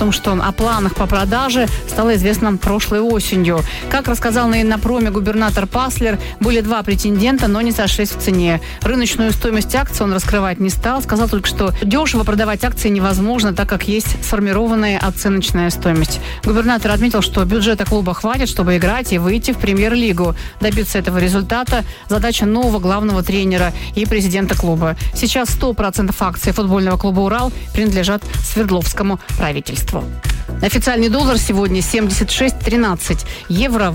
том, что о планах по продаже стало известно прошлой осенью. Как рассказал на Иннопроме губернатор Паслер, были 2 претендента, но не сошлись в цене. Рыночную стоимость акций он раскрывать не стал. Сказал только, что дешево продавать акции невозможно, так как есть сформированная оценочная стоимость. Губернатор отметил, что бюджета клуба хватит, чтобы играть и выйти в премьер-лигу. Добиться этого результата – задача нового главного тренера и президента клуба. Сейчас 100% акций футбольного клуба «Урал» принадлежат Свердловскому правительству. Официальный доллар сегодня 76.13, евро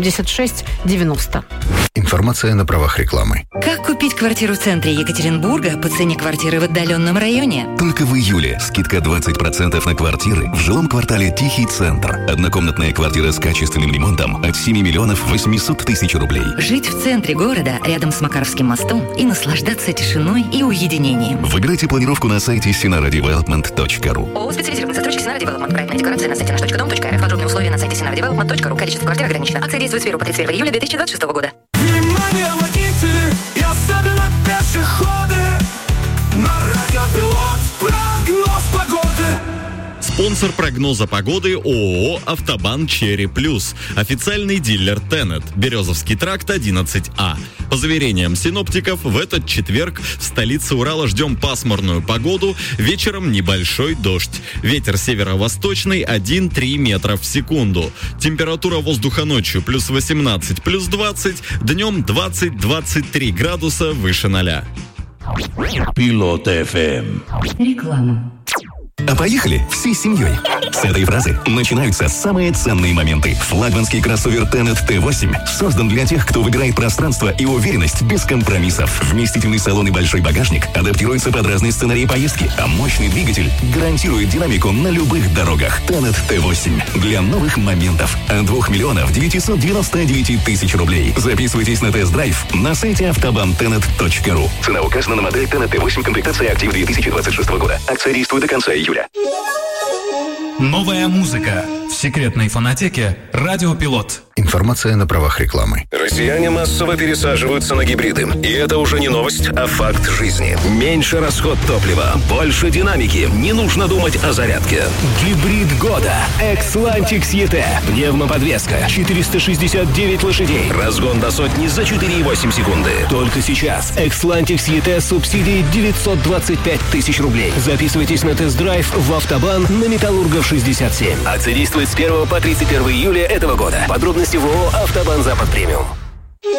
86.90. Информация на правах рекламы. Как купить квартиру в центре Екатеринбурга по цене квартиры в отдаленном районе? Только в июле скидка 20% на квартиры в жилом квартале «Тихий центр». Однокомнатная квартира с качественным ремонтом от 7 миллионов 800 тысяч рублей. Жить в центре города, рядом с Макаровским мостом, и наслаждаться тишиной и уединением. Выбирайте планировку на сайте sinaradevelopment.ru. ООО «Специализированный застройщик Sinara Development». Проектная декларация на сайте nаш.дом.рф. Подробные условия на сайте sinaradevelopment.ru. Количество квартир ограничено. Акция действует с 1 по 31 июля 2026 года. Внимание, водители и особенно пешеходы! На радио Пилот прогноз погоды! Спонсор прогноза погоды ООО «Автобан Черри Плюс». Официальный дилер Тенет. Березовский тракт 11А. По заверениям синоптиков, в этот четверг в столице Урала ждем пасмурную погоду. Вечером небольшой дождь. Ветер северо-восточный 1-3 метра в секунду. Температура воздуха ночью плюс 18, плюс 20. Днем 20-23 градуса выше 0. Пилот ФМ. Реклама. А поехали всей семьей. С этой фразы начинаются самые ценные моменты. Флагманский кроссовер Tenet T8 создан для тех, кто выбирает пространство и уверенность без компромиссов. Вместительный салон и большой багажник адаптируются под разные сценарии поездки, а мощный двигатель гарантирует динамику на любых дорогах. Tenet T8 для новых моментов. От 2 миллионов 999 тысяч рублей. Записывайтесь на тест-драйв на сайте автобанtenet.ру. Цена указана на модель Tenet T8 комплектация «Актив» 2026 года. Акция действует до конца июля. Новая музыка в секретной фонотеке «Радио Пилот». Информация на правах рекламы. Россияне массово пересаживаются на гибриды. И это уже не новость, а факт жизни. Меньше расход топлива, больше динамики. Не нужно думать о зарядке. Гибрид года. Xlantix ET. Пневмоподвеска. 469 лошадей. Разгон до сотни за 4,8 секунды. Только сейчас. Xlantix ET с субсидией 925 тысяч рублей. Записывайтесь на тест-драйв в «Автобан» на Металлургов 67. Акция действует с 1 по 31 июля этого года. Подробности в ООО «Автобан Запад Премиум».